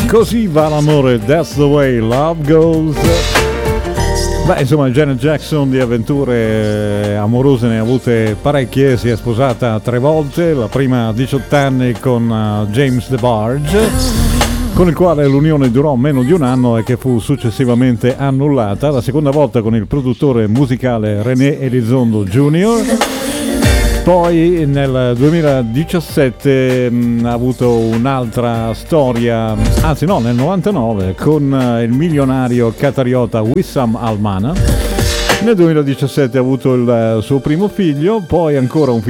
Così va l'amore, that's the way love goes. Beh, insomma, Janet Jackson di avventure amorose ne ha avute parecchie, si è sposata 3 volte, la prima a 18 anni con James DeBarge, con il quale l'unione durò meno di un anno e che fu successivamente annullata, la seconda volta con il produttore musicale René Elizondo Jr., poi nel 2017 ha avuto un'altra storia, anzi no, nel 99 con il milionario qatariota Wissam Al Mana. Nel 2017 ha avuto il suo primo figlio, poi ancora un figlio